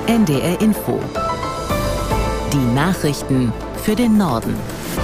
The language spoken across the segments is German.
NDR Info. Die Nachrichten für den Norden.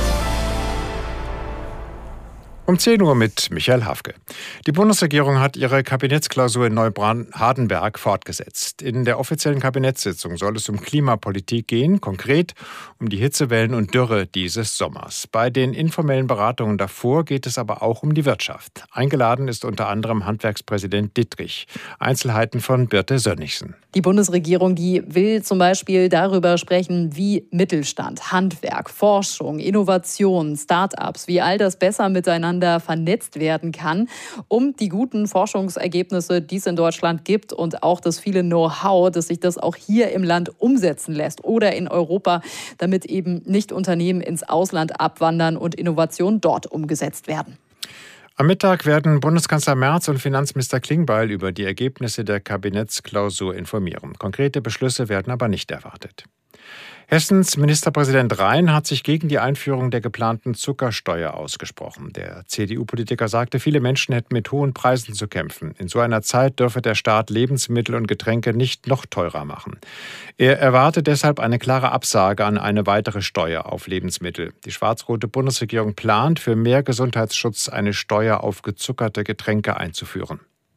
Um 10 Uhr mit Michael Hafke. Die Bundesregierung hat ihre Kabinettsklausur in Neubrandenburg fortgesetzt. In der offiziellen Kabinettssitzung soll es um Klimapolitik gehen, konkret um die Hitzewellen und Dürre dieses Sommers. Bei den informellen Beratungen davor geht es aber auch um die Wirtschaft. Eingeladen ist unter anderem Handwerkspräsident Dittrich. Einzelheiten von Birte Sönnigsen. Die Bundesregierung, die will zum Beispiel darüber sprechen, wie Mittelstand, Handwerk, Forschung, Innovation, Start-ups, wie all das besser miteinander vernetzt werden kann, um die guten Forschungsergebnisse, die es in Deutschland gibt und auch das viele Know-how, dass sich das auch hier im Land umsetzen lässt oder in Europa, damit eben nicht Unternehmen ins Ausland abwandern und Innovationen dort umgesetzt werden. Am Mittag werden Bundeskanzler Merz und Finanzminister Klingbeil über die Ergebnisse der Kabinettsklausur informieren. Konkrete Beschlüsse werden aber nicht erwartet. Hessens Ministerpräsident Rhein hat sich gegen die Einführung der geplanten Zuckersteuer ausgesprochen. Der CDU-Politiker sagte, viele Menschen hätten mit hohen Preisen zu kämpfen. In so einer Zeit dürfe der Staat Lebensmittel und Getränke nicht noch teurer machen. Er erwartet deshalb eine klare Absage an eine weitere Steuer auf Lebensmittel. Die schwarz-rote Bundesregierung plant, für mehr Gesundheitsschutz eine Steuer auf gezuckerte Getränke einzuführen.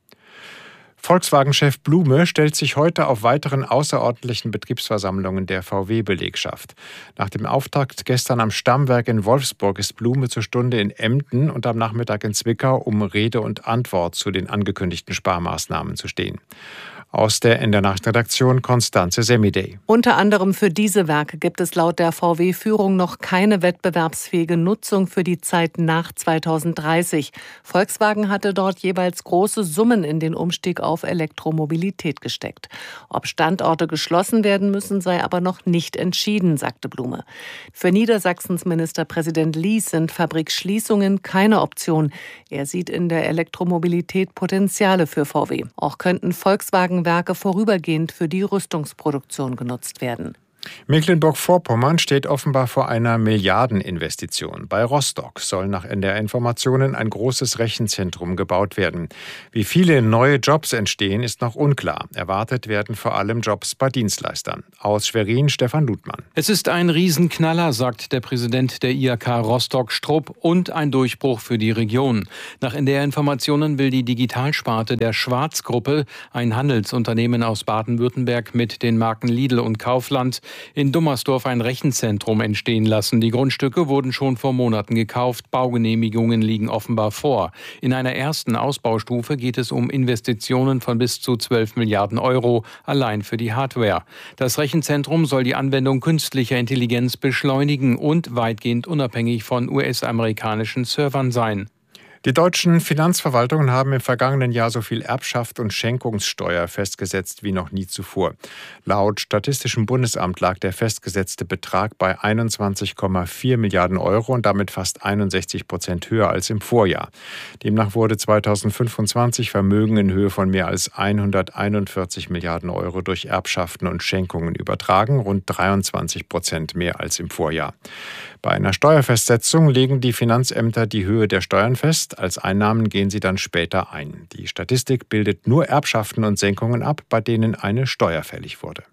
Volkswagen-Chef Blume stellt sich heute auf weiteren außerordentlichen Betriebsversammlungen der VW-Belegschaft. Nach dem Auftakt gestern am Stammwerk in Wolfsburg ist Blume zur Stunde in Emden und am Nachmittag in Zwickau, um Rede und Antwort zu den angekündigten Sparmaßnahmen zu stehen. Aus der Nachrichtenredaktion Konstanze Semidey. Unter anderem für diese Werke gibt es laut der VW-Führung noch keine wettbewerbsfähige Nutzung für die Zeit nach 2030. Volkswagen hatte dort jeweils große Summen in den Umstieg auf Elektromobilität gesteckt. Ob Standorte geschlossen werden müssen, sei aber noch nicht entschieden, sagte Blume. Für Niedersachsens Ministerpräsident Lies sind Fabrikschließungen keine Option. Er sieht in der Elektromobilität Potenziale für VW. Auch könnten Volkswagen Werke vorübergehend für die Rüstungsproduktion genutzt werden. Mecklenburg-Vorpommern steht offenbar vor einer Milliardeninvestition. Bei Rostock soll nach NDR-Informationen ein großes Rechenzentrum gebaut werden. Wie viele neue Jobs entstehen, ist noch unklar. Erwartet werden vor allem Jobs bei Dienstleistern. Aus Schwerin Stefan Ludmann. Es ist ein Riesenknaller, sagt der Präsident der IHK Rostock-Strupp, und ein Durchbruch für die Region. Nach NDR-Informationen will die Digitalsparte der Schwarz-Gruppe, ein Handelsunternehmen aus Baden-Württemberg mit den Marken Lidl und Kaufland, in Dummersdorf ein Rechenzentrum entstehen lassen. Die Grundstücke wurden schon vor Monaten gekauft. Baugenehmigungen liegen offenbar vor. In einer ersten Ausbaustufe geht es um Investitionen von bis zu 12 Milliarden Euro allein für die Hardware. Das Rechenzentrum soll die Anwendung künstlicher Intelligenz beschleunigen und weitgehend unabhängig von US-amerikanischen Servern sein. Die deutschen Finanzverwaltungen haben im vergangenen Jahr so viel Erbschaft und Schenkungssteuer festgesetzt wie noch nie zuvor. Laut Statistischem Bundesamt lag der festgesetzte Betrag bei 21,4 Milliarden Euro und damit fast 61% höher als im Vorjahr. Demnach wurde 2025 Vermögen in Höhe von mehr als 141 Milliarden Euro durch Erbschaften und Schenkungen übertragen, rund 23% mehr als im Vorjahr. Bei einer Steuerfestsetzung legen die Finanzämter die Höhe der Steuern fest. Als Einnahmen gehen sie dann später ein. Die Statistik bildet nur Erbschaften und Senkungen ab, bei denen eine Steuer fällig wurde.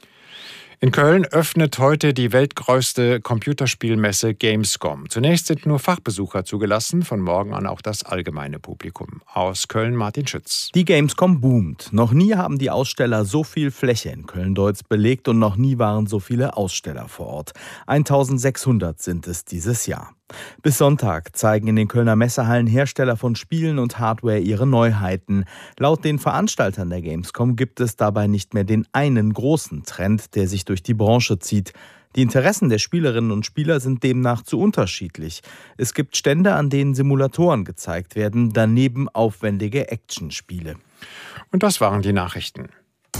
In Köln öffnet heute die weltgrößte Computerspielmesse Gamescom. Zunächst sind nur Fachbesucher zugelassen, von morgen an auch das allgemeine Publikum. Aus Köln Martin Schütz. Die Gamescom boomt. Noch nie haben die Aussteller so viel Fläche in Köln-Deutz belegt und noch nie waren so viele Aussteller vor Ort. 1600 sind es dieses Jahr. Bis Sonntag zeigen in den Kölner Messehallen Hersteller von Spielen und Hardware ihre Neuheiten. Laut den Veranstaltern der Gamescom gibt es dabei nicht mehr den einen großen Trend, der sich durch die Branche zieht. Die Interessen der Spielerinnen und Spieler sind demnach zu unterschiedlich. Es gibt Stände, an denen Simulatoren gezeigt werden, daneben aufwendige Actionspiele. Und das waren die Nachrichten.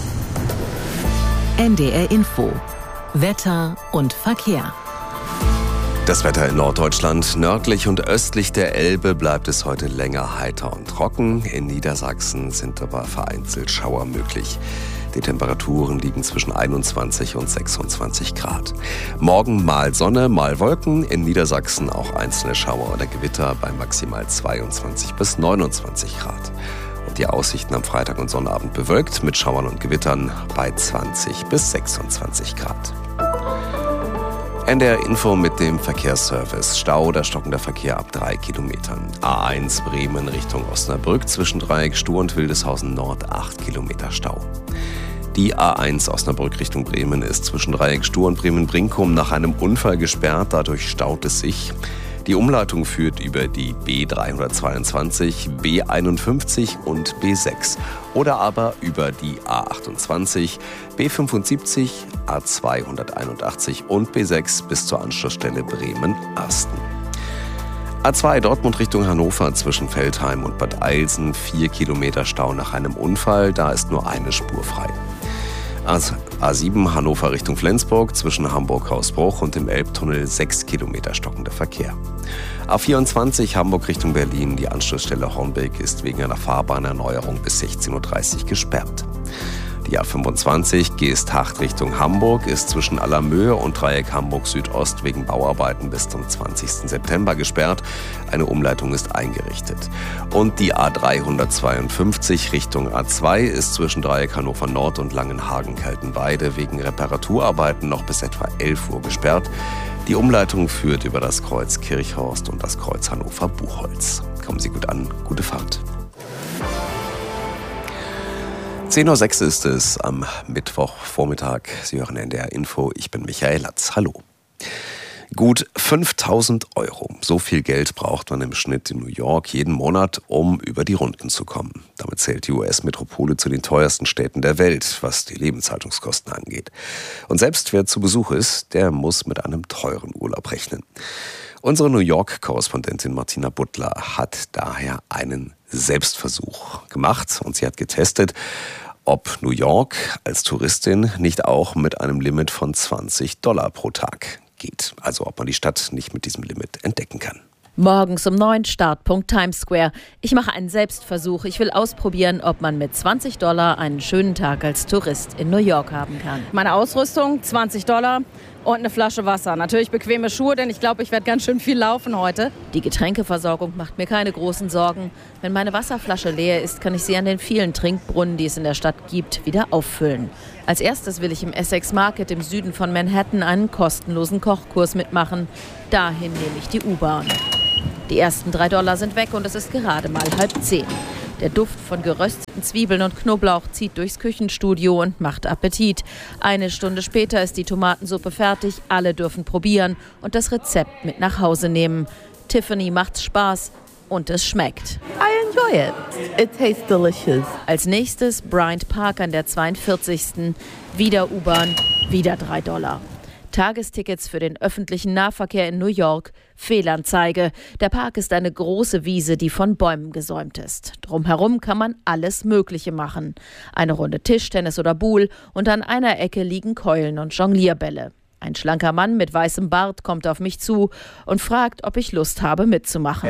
NDR Info. Wetter und Verkehr. Das Wetter in Norddeutschland, nördlich und östlich der Elbe bleibt es heute länger heiter und trocken. In Niedersachsen sind aber vereinzelt Schauer möglich. Die Temperaturen liegen zwischen 21 und 26 Grad. Morgen mal Sonne, mal Wolken. In Niedersachsen auch einzelne Schauer oder Gewitter bei maximal 22 bis 29 Grad. Die Aussichten am Freitag und Sonnabend bewölkt mit Schauern und Gewittern bei 20 bis 26 Grad. NDR Info mit dem Verkehrsservice. Stau oder stockender Verkehr ab 3 Kilometern. A1 Bremen Richtung Osnabrück zwischen Dreieck Stur und Wildeshausen Nord 8 Kilometer Stau. Die A1 Osnabrück Richtung Bremen ist zwischen Dreieck Stur und Bremen-Brinkum nach einem Unfall gesperrt. Dadurch staut es sich. Die Umleitung führt über die B322, B51 und B6 oder aber über die A28, B75, A281 und B6 bis zur Anschlussstelle Bremen-Asten. A2 Dortmund Richtung Hannover zwischen Veltheim und Bad Eilsen 4 Kilometer Stau nach einem Unfall, da ist nur eine Spur frei. A7 Hannover Richtung Flensburg zwischen Hamburg-Hausbruch und dem Elbtunnel 6 Kilometer stockender Verkehr. A24 Hamburg Richtung Berlin, die Anschlussstelle Hornbeck ist wegen einer Fahrbahnerneuerung bis 16.30 Uhr gesperrt. Die A25 Geesthacht Richtung Hamburg ist zwischen Allermöhe und Dreieck Hamburg Südost wegen Bauarbeiten bis zum 20. September gesperrt. Eine Umleitung ist eingerichtet. Und die A352 Richtung A2 ist zwischen Dreieck Hannover Nord und Langenhagen-Kaltenweide wegen Reparaturarbeiten noch bis etwa 11 Uhr gesperrt. Die Umleitung führt über das Kreuz Kirchhorst und das Kreuz Hannover-Buchholz. Kommen Sie gut an, gute Fahrt. 10.06 Uhr ist es am Mittwochvormittag. Sie hören NDR Info. Ich bin Michael Latz. Hallo. Gut 5.000 €. So viel Geld braucht man im Schnitt in New York jeden Monat, um über die Runden zu kommen. Damit zählt die US-Metropole zu den teuersten Städten der Welt, was die Lebenshaltungskosten angeht. Und selbst wer zu Besuch ist, der muss mit einem teuren Urlaub rechnen. Unsere New York-Korrespondentin Martina Butler hat daher einen Selbstversuch gemacht und sie hat getestet, ob New York als Touristin nicht auch mit einem Limit von $20 pro Tag geht. Also ob man die Stadt nicht mit diesem Limit entdecken kann. Morgens um 9, Startpunkt Times Square. Ich mache einen Selbstversuch. Ich will ausprobieren, ob man mit $20 einen schönen Tag als Tourist in New York haben kann. Meine Ausrüstung, $20 und eine Flasche Wasser. Natürlich bequeme Schuhe, denn ich glaube, ich werde ganz schön viel laufen heute. Die Getränkeversorgung macht mir keine großen Sorgen. Wenn meine Wasserflasche leer ist, kann ich sie an den vielen Trinkbrunnen, die es in der Stadt gibt, wieder auffüllen. Als erstes will ich im Essex Market im Süden von Manhattan einen kostenlosen Kochkurs mitmachen. Dahin nehme ich die U-Bahn. Die ersten $3 sind weg und es ist gerade mal 9:30. Der Duft von gerösteten Zwiebeln und Knoblauch zieht durchs Küchenstudio und macht Appetit. Eine Stunde später ist die Tomatensuppe fertig, alle dürfen probieren und das Rezept mit nach Hause nehmen. Tiffany macht's Spaß und es schmeckt. I enjoy it. It tastes delicious. Als nächstes Bryant Park an der 42. Wieder U-Bahn, wieder $3. Tagestickets für den öffentlichen Nahverkehr in New York, Fehlanzeige. Der Park ist eine große Wiese, die von Bäumen gesäumt ist. Drumherum kann man alles Mögliche machen. Eine Runde Tischtennis oder Boule und an einer Ecke liegen Keulen und Jonglierbälle. Ein schlanker Mann mit weißem Bart kommt auf mich zu und fragt, ob ich Lust habe mitzumachen.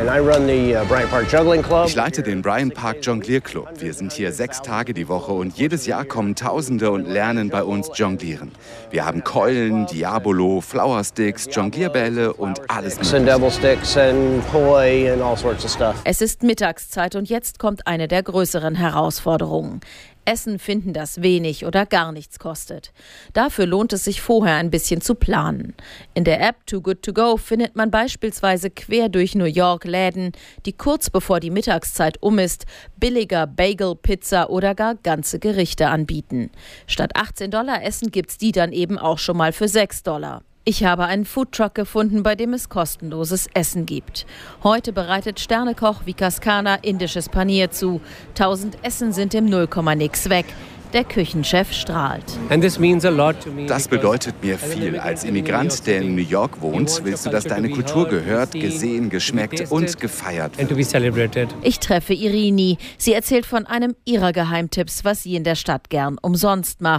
Ich leite den Bryant Park Jonglier Club. Wir sind hier 6 Tage die Woche und jedes Jahr kommen Tausende und lernen bei uns jonglieren. Wir haben Keulen, Diabolo, Flowersticks, Jonglierbälle und alles Mögliche. Es ist Mittagszeit und jetzt kommt eine der größeren Herausforderungen. Essen finden, das wenig oder gar nichts kostet. Dafür lohnt es sich vorher ein bisschen zu planen. In der App Too Good To Go findet man beispielsweise quer durch New York Läden, die kurz bevor die Mittagszeit um ist, billiger Bagel, Pizza oder gar ganze Gerichte anbieten. Statt $18 Essen gibt's die dann eben auch schon mal für $6. Ich habe einen Foodtruck gefunden, bei dem es kostenloses Essen gibt. Heute bereitet Sternekoch Vikas Khanna indisches Panier zu. 1000 Essen sind im Nullkomma-Nix weg. Der Küchenchef strahlt. Das bedeutet mir viel. Als Immigrant, der in New York wohnt, willst du, dass deine Kultur gehört, gesehen, geschmeckt und gefeiert wird. Ich treffe Irini. Sie erzählt von einem ihrer Geheimtipps, was sie in der Stadt gern umsonst macht.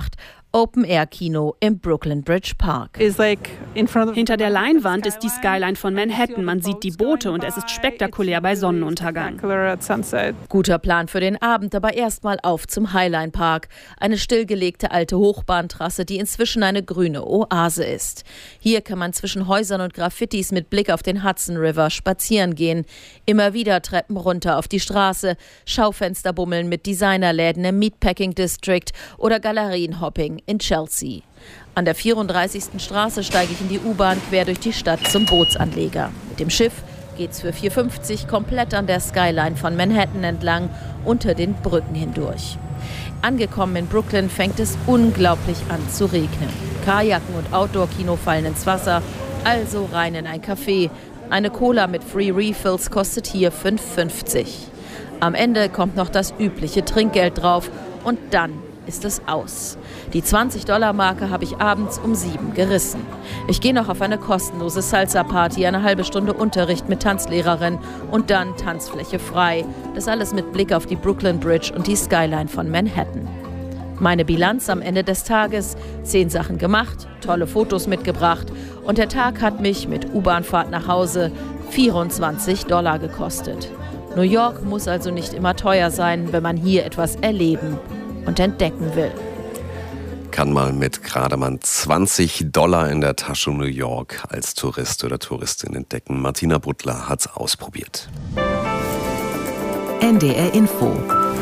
Open-Air-Kino im Brooklyn Bridge Park. Hinter der Leinwand ist die Skyline von Manhattan. Man sieht die Boote und es ist spektakulär bei Sonnenuntergang. Guter Plan für den Abend, aber erstmal auf zum Highline Park. Eine stillgelegte alte Hochbahntrasse, die inzwischen eine grüne Oase ist. Hier kann man zwischen Häusern und Graffitis mit Blick auf den Hudson River spazieren gehen. Immer wieder Treppen runter auf die Straße, Schaufensterbummeln mit Designerläden im Meatpacking District oder Galerienhopping in Chelsea. An der 34. Straße steige ich in die U-Bahn quer durch die Stadt zum Bootsanleger. Mit dem Schiff geht's für 4,50 komplett an der Skyline von Manhattan entlang, unter den Brücken hindurch. Angekommen in Brooklyn fängt es unglaublich an zu regnen. Kajaken und Outdoor-Kino fallen ins Wasser, also rein in ein Café. Eine Cola mit Free Refills kostet hier 5,50. Am Ende kommt noch das übliche Trinkgeld drauf und dann ist es aus. Die $20-Marke habe ich abends um 7 gerissen. Ich gehe noch auf eine kostenlose Salsa-Party, eine halbe Stunde Unterricht mit Tanzlehrerin und dann Tanzfläche frei. Das alles mit Blick auf die Brooklyn Bridge und die Skyline von Manhattan. Meine Bilanz am Ende des Tages: 10 Sachen gemacht, tolle Fotos mitgebracht und der Tag hat mich mit U-Bahn-Fahrt nach Hause $24 gekostet. New York muss also nicht immer teuer sein, wenn man hier etwas erleben und entdecken will. Kann mal mit gerade mal $20 in der Tasche New York als Tourist oder Touristin entdecken. Martina Butler hat's ausprobiert. NDR Info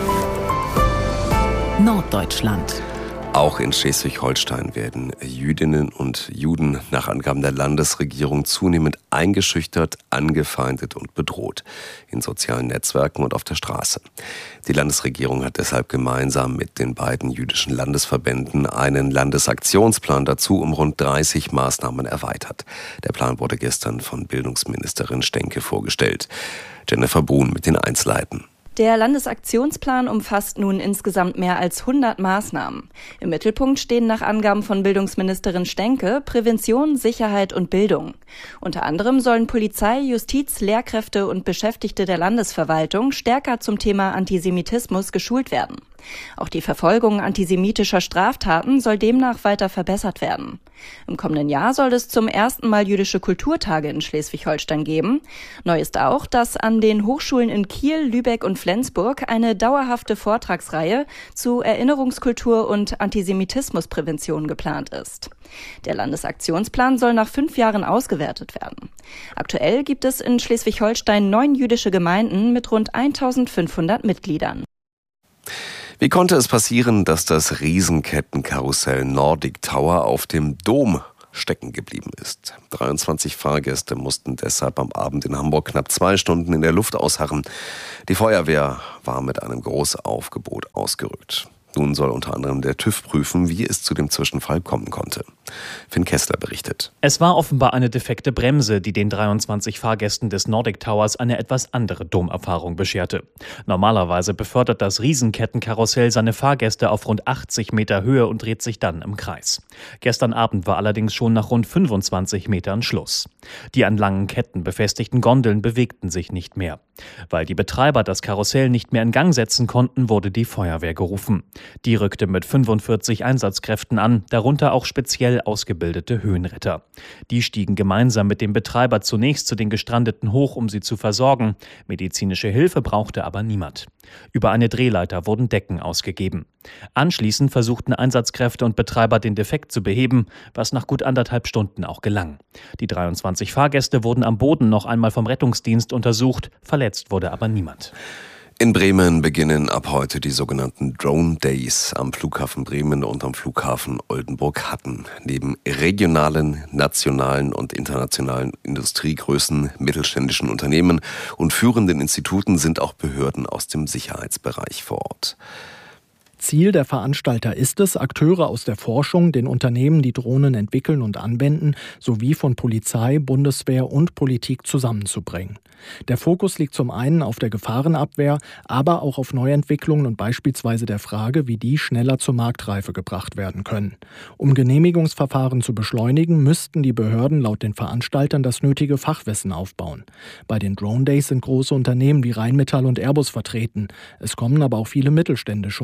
Norddeutschland. Auch in Schleswig-Holstein werden Jüdinnen und Juden nach Angaben der Landesregierung zunehmend eingeschüchtert, angefeindet und bedroht. In sozialen Netzwerken und auf der Straße. Die Landesregierung hat deshalb gemeinsam mit den beiden jüdischen Landesverbänden einen Landesaktionsplan dazu um rund 30 Maßnahmen erweitert. Der Plan wurde gestern von Bildungsministerin Stenke vorgestellt. Jennifer Brun mit den Einzelheiten. Der Landesaktionsplan umfasst nun insgesamt mehr als 100 Maßnahmen. Im Mittelpunkt stehen nach Angaben von Bildungsministerin Stenke Prävention, Sicherheit und Bildung. Unter anderem sollen Polizei, Justiz, Lehrkräfte und Beschäftigte der Landesverwaltung stärker zum Thema Antisemitismus geschult werden. Auch die Verfolgung antisemitischer Straftaten soll demnach weiter verbessert werden. Im kommenden Jahr soll es zum ersten Mal jüdische Kulturtage in Schleswig-Holstein geben. Neu ist auch, dass an den Hochschulen in Kiel, Lübeck und Flensburg eine dauerhafte Vortragsreihe zu Erinnerungskultur und Antisemitismusprävention geplant ist. Der Landesaktionsplan soll nach 5 Jahren ausgewertet werden. Aktuell gibt es in Schleswig-Holstein 9 jüdische Gemeinden mit rund 1500 Mitgliedern. Wie konnte es passieren, dass das Riesenkettenkarussell Nordic Tower auf dem Dom stecken geblieben ist? 23 Fahrgäste mussten deshalb am Abend in Hamburg knapp 2 Stunden in der Luft ausharren. Die Feuerwehr war mit einem Großaufgebot ausgerückt. Nun soll unter anderem der TÜV prüfen, wie es zu dem Zwischenfall kommen konnte. Finn Kessler berichtet. Es war offenbar eine defekte Bremse, die den 23 Fahrgästen des Nordic Towers eine etwas andere Domerfahrung bescherte. Normalerweise befördert das Riesenkettenkarussell seine Fahrgäste auf rund 80 Meter Höhe und dreht sich dann im Kreis. Gestern Abend war allerdings schon nach rund 25 Metern Schluss. Die an langen Ketten befestigten Gondeln bewegten sich nicht mehr. Weil die Betreiber das Karussell nicht mehr in Gang setzen konnten, wurde die Feuerwehr gerufen. Die rückte mit 45 Einsatzkräften an, darunter auch speziell ausgebildete Höhenretter. Die stiegen gemeinsam mit dem Betreiber zunächst zu den Gestrandeten hoch, um sie zu versorgen. Medizinische Hilfe brauchte aber niemand. Über eine Drehleiter wurden Decken ausgegeben. Anschließend versuchten Einsatzkräfte und Betreiber den Defekt zu beheben, was nach gut 1,5 Stunden auch gelang. Die 23 Fahrgäste wurden am Boden noch einmal vom Rettungsdienst untersucht, verletzt wurde aber niemand. In Bremen beginnen ab heute die sogenannten Drone Days am Flughafen Bremen und am Flughafen Oldenburg-Hatten. Neben regionalen, nationalen und internationalen Industriegrößen, mittelständischen Unternehmen und führenden Instituten sind auch Behörden aus dem Sicherheitsbereich vor Ort. Ziel der Veranstalter ist es, Akteure aus der Forschung, den Unternehmen, die Drohnen entwickeln und anwenden, sowie von Polizei, Bundeswehr und Politik zusammenzubringen. Der Fokus liegt zum einen auf der Gefahrenabwehr, aber auch auf Neuentwicklungen und beispielsweise der Frage, wie die schneller zur Marktreife gebracht werden können. Um Genehmigungsverfahren zu beschleunigen, müssten die Behörden laut den Veranstaltern das nötige Fachwissen aufbauen. Bei den Drone Days sind große Unternehmen wie Rheinmetall und Airbus vertreten. Es kommen aber auch viele mittelständische Unternehmen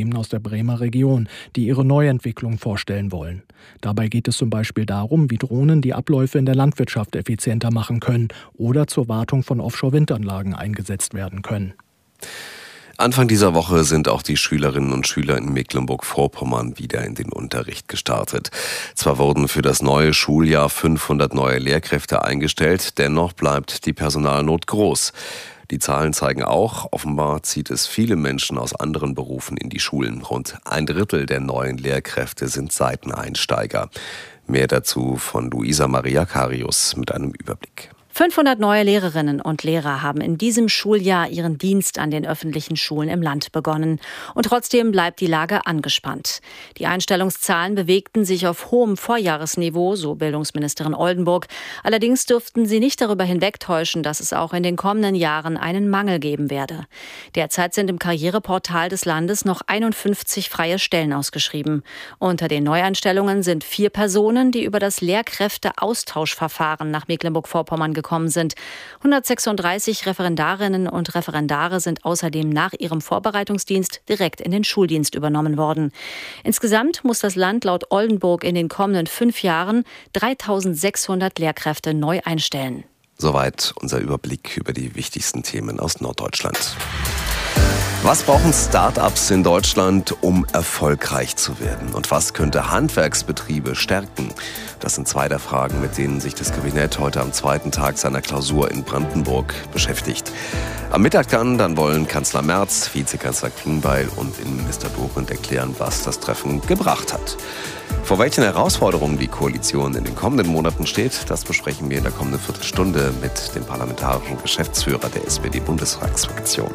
Unternehmen aus der Bremer Region, die ihre Neuentwicklung vorstellen wollen. Dabei geht es zum Beispiel darum, wie Drohnen die Abläufe in der Landwirtschaft effizienter machen können oder zur Wartung von Offshore-Windanlagen eingesetzt werden können. Anfang dieser Woche sind auch die Schülerinnen und Schüler in Mecklenburg-Vorpommern wieder in den Unterricht gestartet. Zwar wurden für das neue Schuljahr 500 neue Lehrkräfte eingestellt, dennoch bleibt die Personalnot groß. Die Zahlen zeigen auch, offenbar zieht es viele Menschen aus anderen Berufen in die Schulen. Rund 1/3 der neuen Lehrkräfte sind Seiteneinsteiger. Mehr dazu von Luisa Maria Karius mit einem Überblick. 500 neue Lehrerinnen und Lehrer haben in diesem Schuljahr ihren Dienst an den öffentlichen Schulen im Land begonnen. Und trotzdem bleibt die Lage angespannt. Die Einstellungszahlen bewegten sich auf hohem Vorjahresniveau, so Bildungsministerin Oldenburg. Allerdings dürften sie nicht darüber hinwegtäuschen, dass es auch in den kommenden Jahren einen Mangel geben werde. Derzeit sind im Karriereportal des Landes noch 51 freie Stellen ausgeschrieben. Unter den Neueinstellungen sind 4 Personen, die über das Lehrkräfteaustauschverfahren nach Mecklenburg-Vorpommern gekommen sind. 136 Referendarinnen und Referendare sind außerdem nach ihrem Vorbereitungsdienst direkt in den Schuldienst übernommen worden. Insgesamt muss das Land laut Oldenburg in den kommenden 5 Jahren 3.600 Lehrkräfte neu einstellen. Soweit unser Überblick über die wichtigsten Themen aus Norddeutschland. Was brauchen Start-ups in Deutschland, um erfolgreich zu werden? Und was könnte Handwerksbetriebe stärken? Das sind 2 der Fragen, mit denen sich das Kabinett heute am 2. Tag seiner Klausur in Brandenburg beschäftigt. Am Mittag dann wollen Kanzler Merz, Vizekanzler Klingbeil und Innenminister Dobrindt erklären, was das Treffen gebracht hat. Vor welchen Herausforderungen die Koalition in den kommenden Monaten steht, das besprechen wir in der kommenden Viertelstunde mit dem parlamentarischen Geschäftsführer der SPD-Bundestagsfraktion.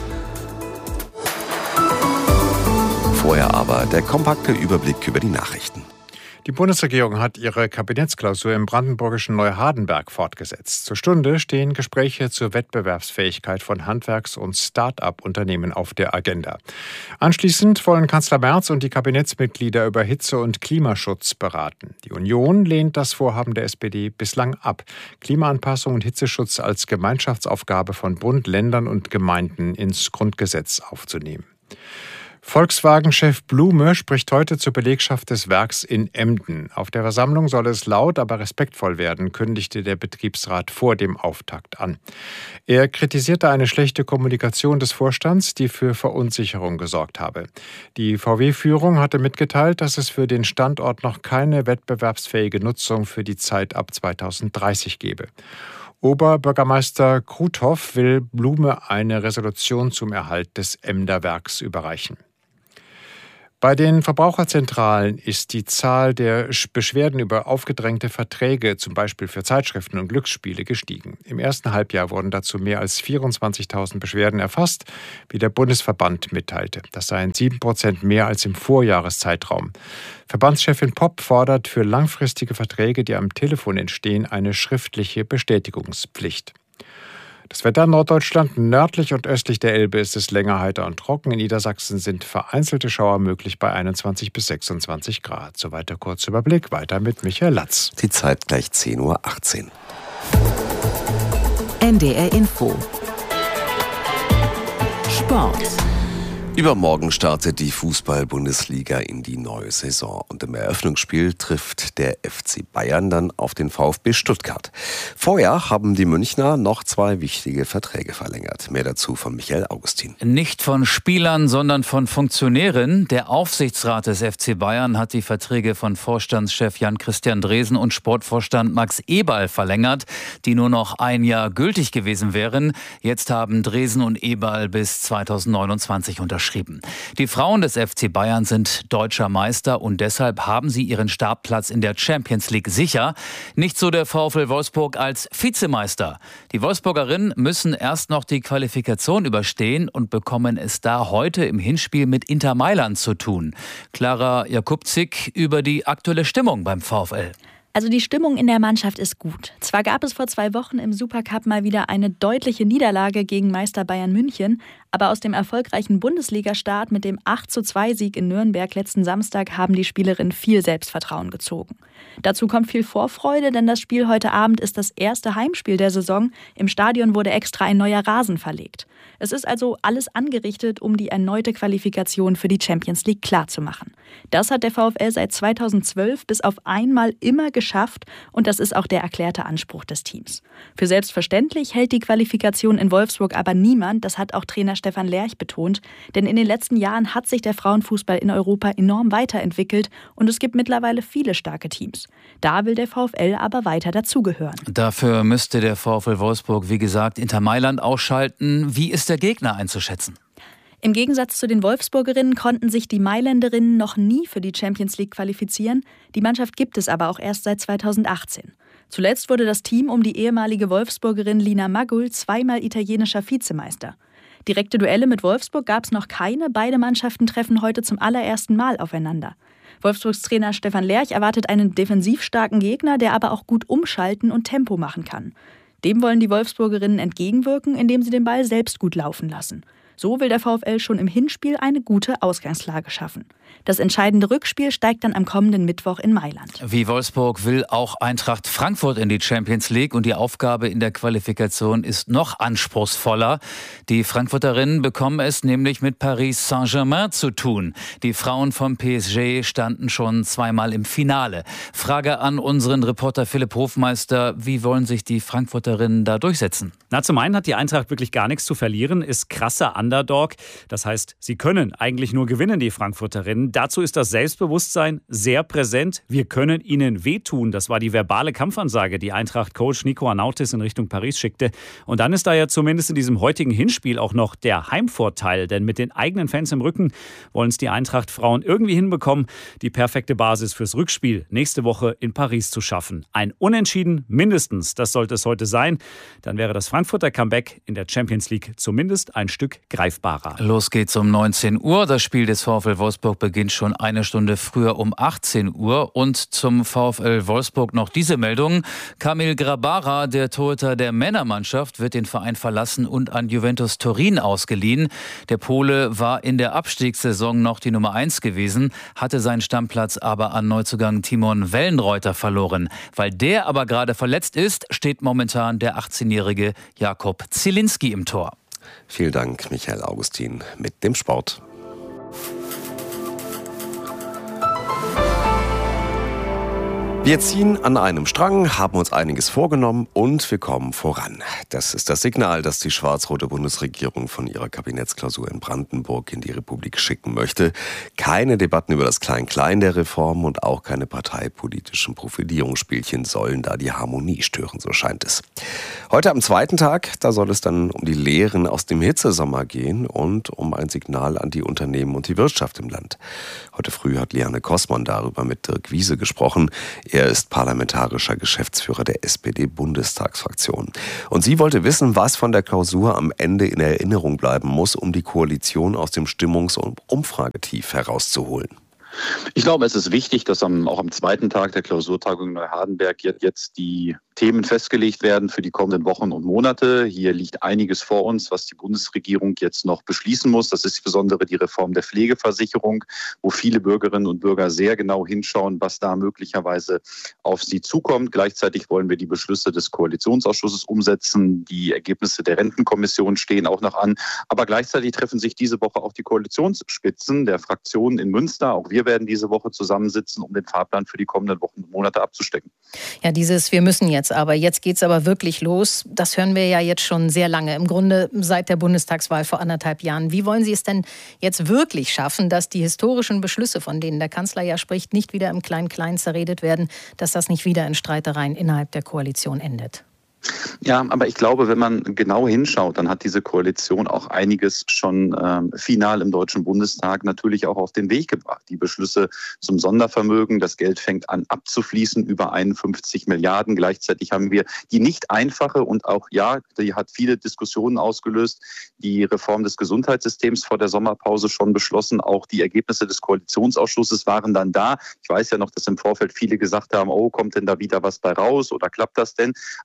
Vorher aber der kompakte Überblick über die Nachrichten. Die Bundesregierung hat ihre Kabinettsklausur im brandenburgischen Neuhardenberg fortgesetzt. Zur Stunde stehen Gespräche zur Wettbewerbsfähigkeit von Handwerks- und Start-up-Unternehmen auf der Agenda. Anschließend wollen Kanzler Merz und die Kabinettsmitglieder über Hitze- und Klimaschutz beraten. Die Union lehnt das Vorhaben der SPD bislang ab, Klimaanpassung und Hitzeschutz als Gemeinschaftsaufgabe von Bund, Ländern und Gemeinden ins Grundgesetz aufzunehmen. Volkswagen-Chef Blume spricht heute zur Belegschaft des Werks in Emden. Auf der Versammlung soll es laut, aber respektvoll werden, kündigte der Betriebsrat vor dem Auftakt an. Er kritisierte eine schlechte Kommunikation des Vorstands, die für Verunsicherung gesorgt habe. Die VW-Führung hatte mitgeteilt, dass es für den Standort noch keine wettbewerbsfähige Nutzung für die Zeit ab 2030 gebe. Oberbürgermeister Kruthoff will Blume eine Resolution zum Erhalt des Emder Werks überreichen. Bei den Verbraucherzentralen ist die Zahl der Beschwerden über aufgedrängte Verträge, zum Beispiel für Zeitschriften und Glücksspiele, gestiegen. Im ersten Halbjahr wurden dazu mehr als 24.000 Beschwerden erfasst, wie der Bundesverband mitteilte. Das seien 7% mehr als im Vorjahreszeitraum. Verbandschefin Popp fordert für langfristige Verträge, die am Telefon entstehen, eine schriftliche Bestätigungspflicht. Das Wetter in Norddeutschland, nördlich und östlich der Elbe ist es länger heiter und trocken. In Niedersachsen sind vereinzelte Schauer möglich bei 21 bis 26 Grad. Soweit der Kurzüberblick. Weiter mit Michael Latz. Die Zeit gleich 10.18 Uhr. NDR Info. Sport. Übermorgen startet die Fußball-Bundesliga in die neue Saison. Und im Eröffnungsspiel trifft der FC Bayern dann auf den VfB Stuttgart. Vorher haben die Münchner noch 2 wichtige Verträge verlängert. Mehr dazu von Michael Augustin. Nicht von Spielern, sondern von Funktionären. Der Aufsichtsrat des FC Bayern hat die Verträge von Vorstandschef Jan-Christian Dresen und Sportvorstand Max Eberl verlängert, die nur noch 1 Jahr gültig gewesen wären. Jetzt haben Dresen und Eberl bis 2029 unterschrieben. Die Frauen des FC Bayern sind deutscher Meister und deshalb haben sie ihren Startplatz in der Champions League sicher. Nicht so der VfL Wolfsburg als Vizemeister. Die Wolfsburgerinnen müssen erst noch die Qualifikation überstehen und bekommen es da heute im Hinspiel mit Inter Mailand zu tun. Clara Jakubczyk über die aktuelle Stimmung beim VfL. Also die Stimmung in der Mannschaft ist gut. Zwar gab es vor 2 Wochen im Supercup mal wieder eine deutliche Niederlage gegen Meister Bayern München, Aber aus dem erfolgreichen Bundesliga-Start mit dem 8:2-Sieg in Nürnberg letzten Samstag haben die Spielerinnen viel Selbstvertrauen gezogen. Dazu kommt viel Vorfreude, denn das Spiel heute Abend ist das erste Heimspiel der Saison. Im Stadion wurde extra ein neuer Rasen verlegt. Es ist also alles angerichtet, um die erneute Qualifikation für die Champions League klarzumachen. Das hat der VfL seit 2012 bis auf einmal immer geschafft und das ist auch der erklärte Anspruch des Teams. Für selbstverständlich hält die Qualifikation in Wolfsburg aber niemand, das hat auch Trainer Stefan Lerch betont, denn in den letzten Jahren hat sich der Frauenfußball in Europa enorm weiterentwickelt und es gibt mittlerweile viele starke Teams. Da will der VfL aber weiter dazugehören. Dafür müsste der VfL Wolfsburg, wie gesagt, Inter Mailand ausschalten. Wie ist der Gegner einzuschätzen? Im Gegensatz zu den Wolfsburgerinnen konnten sich die Mailänderinnen noch nie für die Champions League qualifizieren. Die Mannschaft gibt es aber auch erst seit 2018. Zuletzt wurde das Team um die ehemalige Wolfsburgerin Lina Magull zweimal italienischer Vizemeister. Direkte Duelle mit Wolfsburg gab es noch keine. Beide Mannschaften treffen heute zum allerersten Mal aufeinander. Wolfsburgs Trainer Stefan Lerch erwartet einen defensiv starken Gegner, der aber auch gut umschalten und Tempo machen kann. Dem wollen die Wolfsburgerinnen entgegenwirken, indem sie den Ball selbst gut laufen lassen. So will der VfL schon im Hinspiel eine gute Ausgangslage schaffen. Das entscheidende Rückspiel steigt dann am kommenden Mittwoch in Mailand. Wie Wolfsburg will auch Eintracht Frankfurt in die Champions League und die Aufgabe in der Qualifikation ist noch anspruchsvoller. Die Frankfurterinnen bekommen es nämlich mit Paris Saint-Germain zu tun. Die Frauen vom PSG standen schon zweimal im Finale. Frage an unseren Reporter Philipp Hofmeister, wie wollen sich die Frankfurterinnen da durchsetzen? Zum einen hat die Eintracht wirklich gar nichts zu verlieren, ist krasser Underdog. Das heißt, sie können eigentlich nur gewinnen, die Frankfurterinnen. Dazu ist das Selbstbewusstsein sehr präsent. Wir können ihnen wehtun. Das war die verbale Kampfansage, die Eintracht-Coach Nico Arnautis in Richtung Paris schickte. Und dann ist da ja zumindest in diesem heutigen Hinspiel auch noch der Heimvorteil. Denn mit den eigenen Fans im Rücken wollen es die Eintracht-Frauen irgendwie hinbekommen, die perfekte Basis fürs Rückspiel nächste Woche in Paris zu schaffen. Ein Unentschieden mindestens, das sollte es heute sein. Dann wäre das Frankfurter Comeback in der Champions League zumindest ein Stück greifbarer. Los geht's um 19 Uhr. Das Spiel des VfL Wolfsburg beginnt schon eine Stunde früher um 18 Uhr. Und zum VfL Wolfsburg noch diese Meldung. Kamil Grabara, der Torhüter der Männermannschaft, wird den Verein verlassen und an Juventus Turin ausgeliehen. Der Pole war in der Abstiegssaison noch die Nummer 1 gewesen, hatte seinen Stammplatz aber an Neuzugang Timon Wellenreuter verloren. Weil der aber gerade verletzt ist, steht momentan der 18-jährige Jakob Zielinski im Tor. Vielen Dank, Michael Augustin, mit dem Sport. Wir ziehen an einem Strang, haben uns einiges vorgenommen und wir kommen voran. Das ist das Signal, das die schwarz-rote Bundesregierung von ihrer Kabinettsklausur in Brandenburg in die Republik schicken möchte. Keine Debatten über das Klein-Klein der Reform und auch keine parteipolitischen Profilierungsspielchen sollen da die Harmonie stören, so scheint es. Heute am zweiten Tag, da soll es dann um die Lehren aus dem Hitzesommer gehen und um ein Signal an die Unternehmen und die Wirtschaft im Land. Heute früh hat Liane Kossmann darüber mit Dirk Wiese gesprochen. Er ist parlamentarischer Geschäftsführer der SPD-Bundestagsfraktion. Und sie wollte wissen, was von der Klausur am Ende in Erinnerung bleiben muss, um die Koalition aus dem Stimmungs- und Umfragetief herauszuholen. Ich glaube, es ist wichtig, dass auch am zweiten Tag der Klausurtagung in Neuhardenberg jetzt die Themen festgelegt werden für die kommenden Wochen und Monate. Hier liegt einiges vor uns, was die Bundesregierung jetzt noch beschließen muss. Das ist insbesondere die Reform der Pflegeversicherung, wo viele Bürgerinnen und Bürger sehr genau hinschauen, was da möglicherweise auf sie zukommt. Gleichzeitig wollen wir die Beschlüsse des Koalitionsausschusses umsetzen. Die Ergebnisse der Rentenkommission stehen auch noch an. Aber gleichzeitig treffen sich diese Woche auch die Koalitionsspitzen der Fraktionen in Münster. Auch wir werden diese Woche zusammensitzen, um den Fahrplan für die kommenden Wochen und Monate abzustecken. Ja, wir müssen jetzt. Aber jetzt geht es aber wirklich los. Das hören wir ja jetzt schon sehr lange. Im Grunde seit der Bundestagswahl vor 1,5 Jahren. Wie wollen Sie es denn jetzt wirklich schaffen, dass die historischen Beschlüsse, von denen der Kanzler ja spricht, nicht wieder im Klein-Klein zerredet werden, dass das nicht wieder in Streitereien innerhalb der Koalition endet? Ja, aber ich glaube, wenn man genau hinschaut, dann hat diese Koalition auch einiges schon final im Deutschen Bundestag natürlich auch auf den Weg gebracht. Die Beschlüsse zum Sondervermögen, das Geld fängt an abzufließen, über 51 Milliarden. Gleichzeitig haben wir die nicht einfache und auch, ja, die hat viele Diskussionen ausgelöst, die Reform des Gesundheitssystems vor der Sommerpause schon beschlossen. Auch die Ergebnisse des Koalitionsausschusses waren dann da. Ich weiß ja noch, dass im Vorfeld viele gesagt haben, oh, kommt denn da wieder was bei raus oder klappt das denn? Also wenn man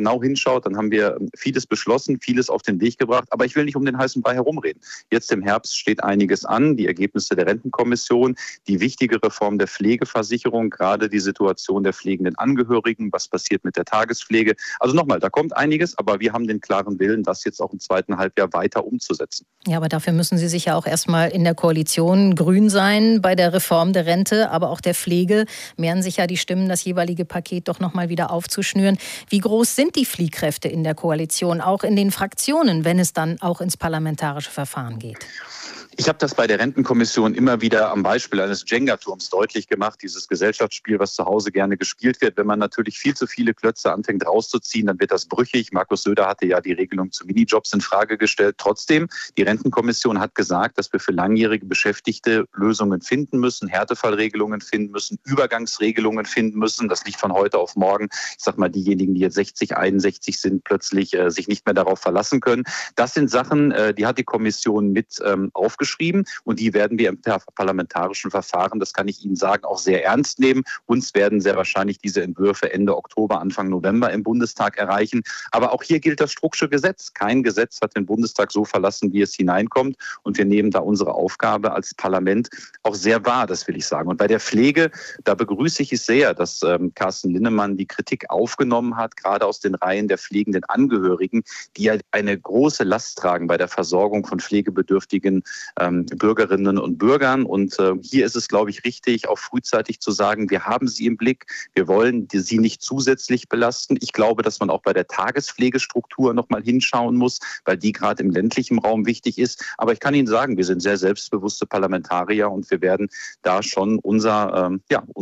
genau hinschaut, dann haben wir vieles beschlossen, vieles auf den Weg gebracht. Aber ich will nicht um den heißen Brei herumreden. Jetzt im Herbst steht einiges an, die Ergebnisse der Rentenkommission, die wichtige Reform der Pflegeversicherung, gerade die Situation der pflegenden Angehörigen, was passiert mit der Tagespflege. Also nochmal, da kommt einiges, aber wir haben den klaren Willen, das jetzt auch im zweiten Halbjahr weiter umzusetzen. Ja, aber dafür müssen Sie sich ja auch erstmal in der Koalition grün sein. Bei der Reform der Rente, aber auch der Pflege mehren sich ja die Stimmen, das jeweilige Paket doch nochmal wieder aufzuschnüren. Wie groß sind die Fliehkräfte in der Koalition, auch in den Fraktionen, wenn es dann auch ins parlamentarische Verfahren geht? Ich habe das bei der Rentenkommission immer wieder am Beispiel eines Jenga-Turms deutlich gemacht, dieses Gesellschaftsspiel, was zu Hause gerne gespielt wird. Wenn man natürlich viel zu viele Klötze anfängt rauszuziehen, dann wird das brüchig. Markus Söder hatte ja die Regelung zu Minijobs in Frage gestellt. Trotzdem, die Rentenkommission hat gesagt, dass wir für langjährige Beschäftigte Lösungen finden müssen, Härtefallregelungen finden müssen, Übergangsregelungen finden müssen. Das liegt von heute auf morgen. Ich sag mal, diejenigen, die jetzt 60, 61 sind, plötzlich sich nicht mehr darauf verlassen können. Das sind Sachen, die hat die Kommission mit aufgeschrieben und die werden wir im parlamentarischen Verfahren, das kann ich Ihnen sagen, auch sehr ernst nehmen. Uns werden sehr wahrscheinlich diese Entwürfe Ende Oktober, Anfang November im Bundestag erreichen. Aber auch hier gilt das Strucksche Gesetz. Kein Gesetz hat den Bundestag so verlassen, wie es hineinkommt. Und wir nehmen da unsere Aufgabe als Parlament auch sehr wahr, das will ich sagen. Und bei der Pflege, da begrüße ich es sehr, dass Carsten Linnemann die Kritik aufgenommen hat, gerade aus den Reihen der pflegenden Angehörigen, die ja eine große Last tragen bei der Versorgung von pflegebedürftigen Bürgerinnen und Bürgern. Und hier ist es, glaube ich, richtig, auch frühzeitig zu sagen, wir haben sie im Blick, wir wollen sie nicht zusätzlich belasten. Ich glaube, dass man auch bei der Tagespflegestruktur noch mal hinschauen muss, weil die gerade im ländlichen Raum wichtig ist. Aber ich kann Ihnen sagen, wir sind sehr selbstbewusste Parlamentarier und wir werden da schon unsere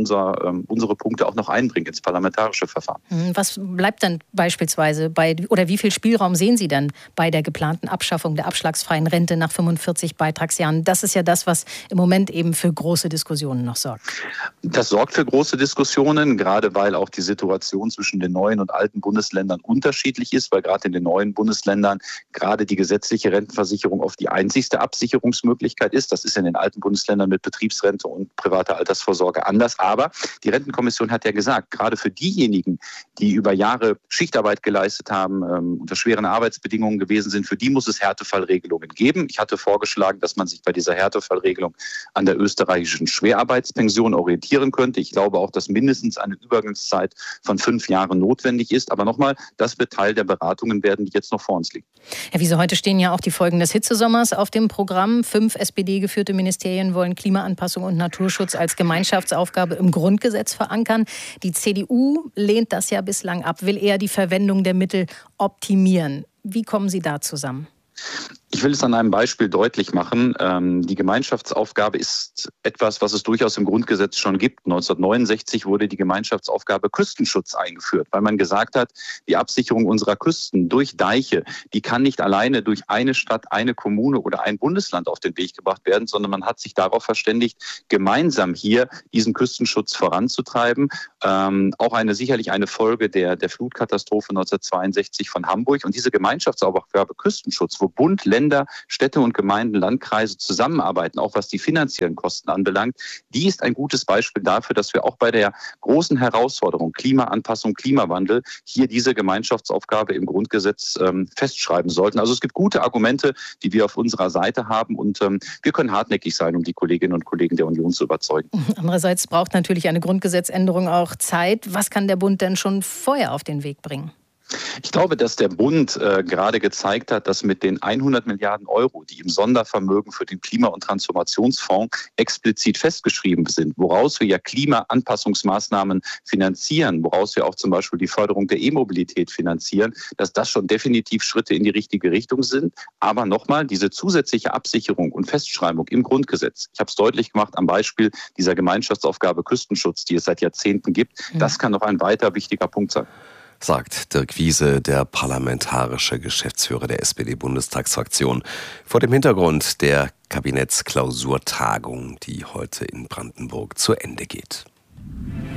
Punkte auch noch einbringen ins parlamentarische Verfahren. Was bleibt dann beispielsweise oder wie viel Spielraum sehen Sie denn bei der geplanten Abschaffung der abschlagsfreien Rente nach 45 Beitragsjahren? Das ist ja das, was im Moment eben für große Diskussionen noch sorgt. Das sorgt für große Diskussionen, gerade weil auch die Situation zwischen den neuen und alten Bundesländern unterschiedlich ist, weil gerade in den neuen Bundesländern gerade die gesetzliche Rentenversicherung oft die einzigste Absicherungsmöglichkeit ist. Das ist in den alten Bundesländern mit Betriebsrente und privater Altersvorsorge anders. Aber die Rentenkommission hat ja gesagt, gerade für diejenigen, die über Jahre Schichtarbeit geleistet haben, unter schweren Arbeitsbedingungen gewesen sind, für die muss es Härtefallregelungen geben. Ich hatte vorgeschlagen, dass man sich bei dieser Härtefallregelung an der österreichischen Schwerarbeitspension orientieren könnte. Ich glaube auch, dass mindestens eine Übergangszeit von 5 Jahren notwendig ist. Aber nochmal, das wird Teil der Beratungen werden, die jetzt noch vor uns liegen. Herr Wiese, heute stehen ja auch die Folgen des Hitzesommers auf dem Programm. 5 SPD-geführte Ministerien wollen Klimaanpassung und Naturschutz als Gemeinschaftsaufgabe im Grundgesetz verankern. Die CDU lehnt das ja bislang ab, will eher die Verwendung der Mittel optimieren. Wie kommen Sie da zusammen? Ich will es an einem Beispiel deutlich machen. Die Gemeinschaftsaufgabe ist etwas, was es durchaus im Grundgesetz schon gibt. 1969 wurde die Gemeinschaftsaufgabe Küstenschutz eingeführt, weil man gesagt hat, die Absicherung unserer Küsten durch Deiche, die kann nicht alleine durch eine Stadt, eine Kommune oder ein Bundesland auf den Weg gebracht werden, sondern man hat sich darauf verständigt, gemeinsam hier diesen Küstenschutz voranzutreiben. Auch sicherlich eine Folge der Flutkatastrophe 1962 von Hamburg. Und diese Gemeinschaftsaufgabe Küstenschutz, wo Bund, Länder, Städte und Gemeinden, Landkreise zusammenarbeiten, auch was die finanziellen Kosten anbelangt, die ist ein gutes Beispiel dafür, dass wir auch bei der großen Herausforderung Klimaanpassung, Klimawandel hier diese Gemeinschaftsaufgabe im Grundgesetz festschreiben sollten. Also es gibt gute Argumente, die wir auf unserer Seite haben und wir können hartnäckig sein, um die Kolleginnen und Kollegen der Union zu überzeugen. Andererseits braucht natürlich eine Grundgesetzänderung auch Zeit. Was kann der Bund denn schon vorher auf den Weg bringen? Ich glaube, dass der Bund gerade gezeigt hat, dass mit den 100 Milliarden Euro, die im Sondervermögen für den Klima- und Transformationsfonds explizit festgeschrieben sind, woraus wir ja Klimaanpassungsmaßnahmen finanzieren, woraus wir auch zum Beispiel die Förderung der E-Mobilität finanzieren, dass das schon definitiv Schritte in die richtige Richtung sind. Aber nochmal, diese zusätzliche Absicherung und Festschreibung im Grundgesetz, ich habe es deutlich gemacht am Beispiel dieser Gemeinschaftsaufgabe Küstenschutz, die es seit Jahrzehnten gibt, das kann noch ein weiter wichtiger Punkt sein. Sagt Dirk Wiese, der parlamentarische Geschäftsführer der SPD-Bundestagsfraktion, vor dem Hintergrund der Kabinettsklausurtagung, die heute in Brandenburg zu Ende geht.